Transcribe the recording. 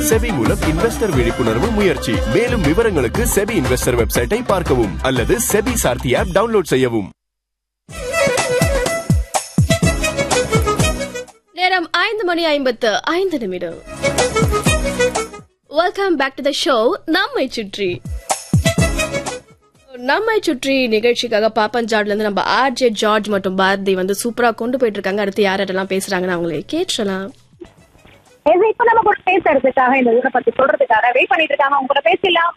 SEBI மூலம் investor விழிப்புணர்வு முயற்சி. மேலும் விவரங்களுக்கு செபி இன்வெஸ்டர் வெப்சைட்டை பார்க்கவும் அல்லது செபி சார்த்தி ஆப் டவுன்லோட் செய்யவும். நேரம் 5:55. Welcome back to the show நம்மை சுற்றி. நம்மை சுற்றி நிகழ்ச்சிக்காக பாப்பஞ்சாட்ல இருந்து நம்ம ஆர்ஜே ஜார்ஜ் மற்றும் பாரதி வந்து சூப்பரா கொண்டு போயிட்டு இருக்காங்க. அடுத்து யாரெல்லாம் பேசுறாங்கன்னு அவங்களே கேட்கலாம். இப்ப நம்ம கூட பேசுறதுக்காக இந்த ஊரை பத்தி சொல்றதுக்காக வெயிட் பண்ணிட்டு இருக்காங்க. உங்க கூட பேசலாம்.